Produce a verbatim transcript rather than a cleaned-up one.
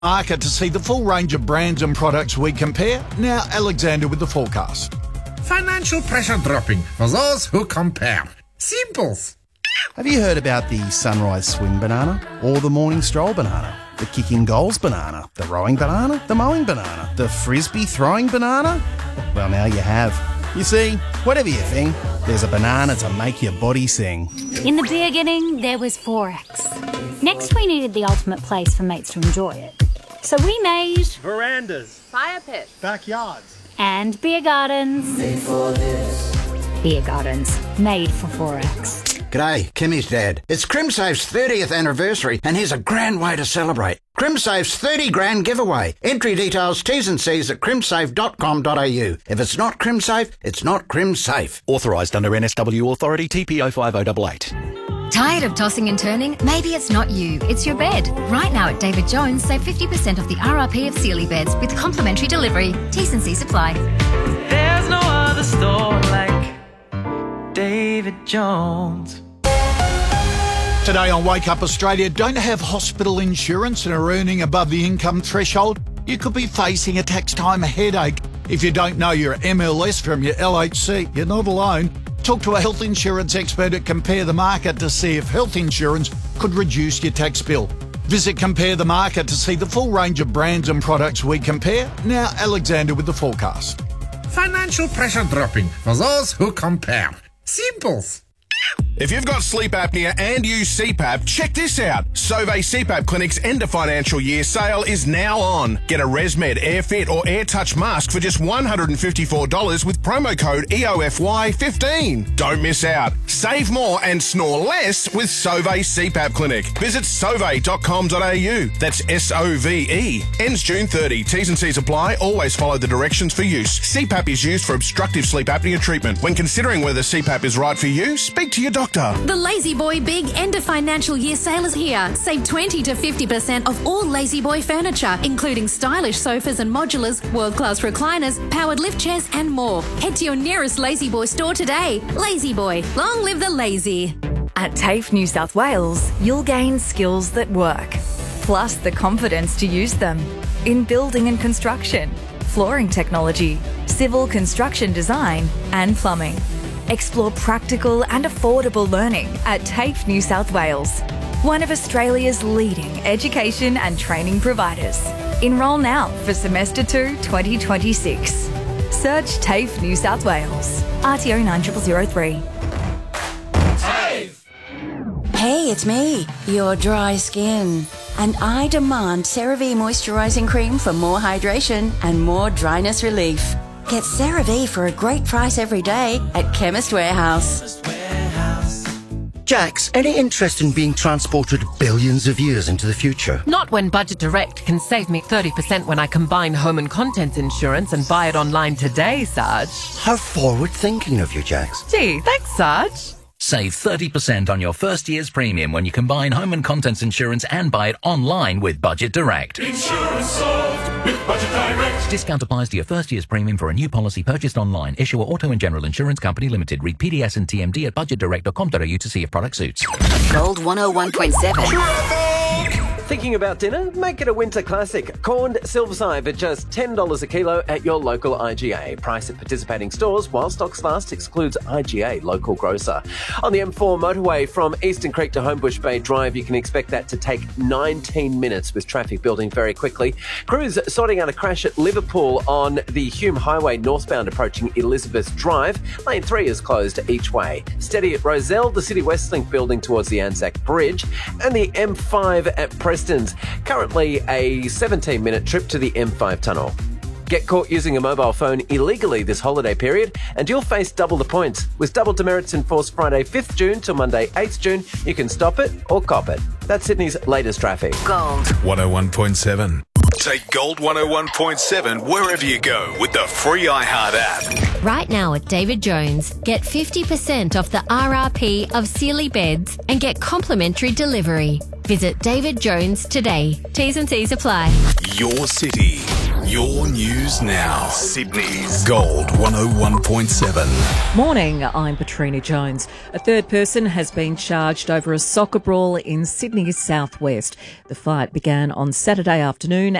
Market to see the full range of brands and products we compare. Now Alexander with the forecast. Financial pressure dropping for those who compare. Simples. Have you heard about the sunrise swing banana or the morning stroll banana? The kicking goals banana, the rowing banana, the mowing banana, the frisbee throwing banana? Well, now you have. You see, whatever you think, there's a banana to make your body sing. In the beginning, there was Forex. Next, we needed the ultimate place for mates to enjoy it. So we made... verandas, fire pits, backyards, and beer gardens. Made for this. Beer gardens, made for Forex. G'day, Kimmy's dad. It's CrimSafe's thirtieth anniversary and here's a grand way to celebrate. CrimSafe's thirty grand giveaway. Entry details, T's and C's at crimsafe dot com dot a u. If it's not CrimSafe, it's not CrimSafe. Authorised under N S W Authority T P O five oh eight eight. Tired of tossing and turning? Maybe it's not you, it's your bed. Right now at David Jones, save fifty percent off the R R P of Sealy beds with complimentary delivery. T's and C's apply. There's no other store like David Jones. Today on Wake Up Australia, don't have hospital insurance and are earning above the income threshold? You could be facing a tax time headache. If you don't know your M L S from your L H C, you're not alone. Talk to a health insurance expert at Compare the Market to see if health insurance could reduce your tax bill. Visit Compare the Market to see the full range of brands and products we compare. Now Alexander with the forecast. Financial pressure dropping for those who compare. Simples. If you've got sleep apnea and use C PAP, check this out. Sauvé C PAP Clinic's end of financial year sale is now on. Get a ResMed AirFit or AirTouch mask for just one hundred fifty-four dollars with promo code E O F Y fifteen. Don't miss out. Save more and snore less with Sauvé C PAP Clinic. Visit sauve dot com dot a u. That's S O V E. Ends June thirtieth. T's and C's apply. Always follow the directions for use. C PAP is used for obstructive sleep apnea treatment. When considering whether C PAP is right for you, speak to your doctor. The Lazy Boy Big End of Financial Year sale is here. Save twenty to fifty percent off all Lazy Boy furniture, including stylish sofas and modulars, world-class recliners, powered lift chairs and more. Head to your nearest Lazy Boy store today. Lazy Boy, long live the lazy. At TAFE New South Wales, you'll gain skills that work, plus the confidence to use them in building and construction, flooring technology, civil construction design and plumbing. Explore practical and affordable learning at TAFE New South Wales, one of Australia's leading education and training providers. Enrol now for Semester two twenty twenty-six. Search TAFE New South Wales. R T O nine zero zero zero three. TAFE! Hey, it's me, your dry skin. And I demand CeraVe Moisturising Cream for more hydration and more dryness relief. Get CeraVe for a great price every day at Chemist Warehouse. Jax, any interest in being transported billions of years into the future? Not when Budget Direct can save me thirty percent when I combine home and contents insurance and buy it online today, Sarge. How forward-thinking of you, Jax. Gee, thanks, Sarge. Save thirty percent on your first year's premium when you combine home and contents insurance and buy it online with Budget Direct. Insurance solved with Budget Direct. Discount applies to your first year's premium for a new policy purchased online. Issuer Auto and General Insurance Company Limited. Read P D S and T M D at budget direct dot com dot a u to see if product suits. Gold one oh one point seven. Thinking about dinner? Make it a winter classic. Corned silver side at just ten dollars a kilo at your local I G A. Price at participating stores while stocks last excludes I G A local grocer. On the M four motorway from Eastern Creek to Homebush Bay Drive, you can expect that to take nineteen minutes with traffic building very quickly. Crews sorting out a crash at Liverpool on the Hume Highway northbound approaching Elizabeth Drive. Lane three is closed each way. Steady at Rozelle, the City Westlink building towards the Anzac Bridge, and the M five at Preston. Currently a seventeen minute trip to the M five tunnel. Get caught using a mobile phone illegally this holiday period and you'll face double the points. With double demerits enforced Friday fifth June till Monday eighth June, you can stop it or cop it. That's Sydney's latest traffic. Gold one oh one point seven. Take Gold one oh one point seven wherever you go with the free iHeart app. Right now at David Jones, get fifty percent off the R R P of Sealy beds and get complimentary delivery. Visit David Jones today. T's and C's apply. Your city. Your news now. Sydney's Gold one oh one point seven. Morning, I'm Patrina Jones. A third person has been charged over a soccer brawl in Sydney's southwest. The fight began on Saturday afternoon